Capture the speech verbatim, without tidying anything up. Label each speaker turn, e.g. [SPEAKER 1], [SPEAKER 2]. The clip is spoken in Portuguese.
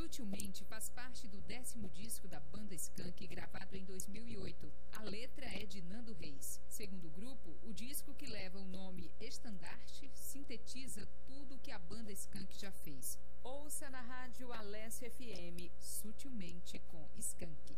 [SPEAKER 1] Sutilmente faz parte do décimo disco da banda Skank, gravado em dois mil e oito. A letra é de Nando Reis. Segundo o grupo, o disco, que leva o nome Estandarte, sintetiza tudo que a banda Skank já fez. Ouça na rádio Alessio F M, Sutilmente com Skank.